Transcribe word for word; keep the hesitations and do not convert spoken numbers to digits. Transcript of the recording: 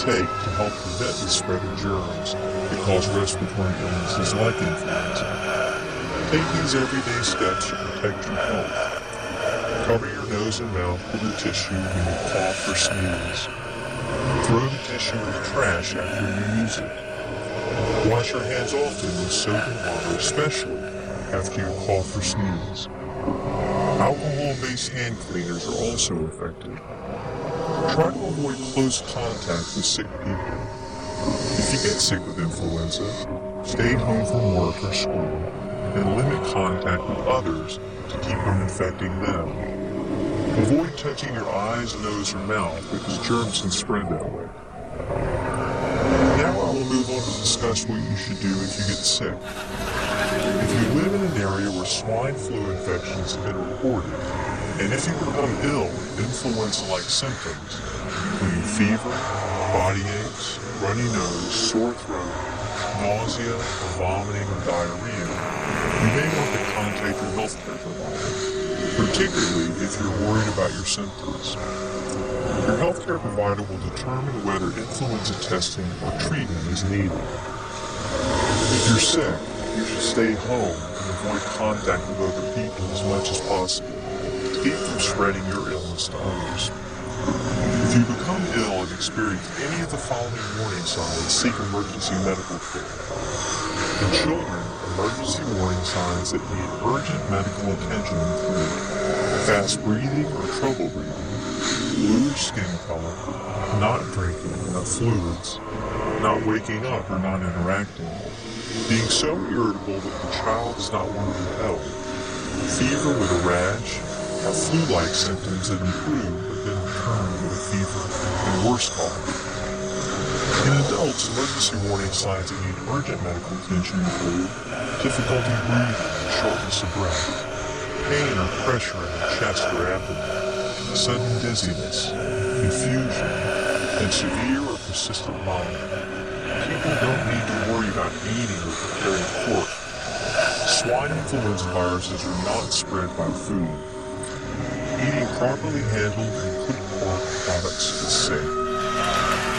take to help prevent the spread of germs that cause respiratory illnesses like influenza. Take these everyday steps to protect your health. Cover your nose and mouth with a tissue when you cough or sneeze. Throw the tissue in the trash after you use it. Wash your hands often with soap and water, especially after you cough or sneeze. Alcohol-based hand cleaners are also effective. Try to avoid close contact with sick people. If you get sick with influenza, stay home from work or school and limit contact with others to keep from infecting them. Avoid touching your eyes, nose, or mouth because germs can spread that way. Now I will move on to discuss what you should do if you get sick. If you live in an area where swine flu infections have been reported, and if you become ill with influenza-like symptoms, including fever, body aches, runny nose, sore throat, nausea, vomiting, or diarrhea, you may want to contact your healthcare provider, particularly if you're worried about your symptoms. Your healthcare provider will determine whether influenza testing or treatment is needed. If you're sick, you should stay home and avoid contact with other people as much as possible to keep from spreading your illness to others. If you become ill and experience any of the following warning signs, seek emergency medical care. In children, emergency warning signs that need urgent medical attention include fast breathing or trouble breathing, bluish skin color, not drinking enough fluids, not waking up or not interacting, being so irritable that the child does not want to be held, fever with a rash, have flu-like symptoms that improve but then return with a fever and worse cough. In adults, emergency warning signs that need urgent medical attention include difficulty breathing and shortness of breath, pain or pressure in the chest or abdomen, sudden dizziness, confusion, and severe or persistent vomiting. People don't need to worry about eating or preparing pork. Swine influenza viruses are not spread by food. Eating properly handled and cooked pork products is safe.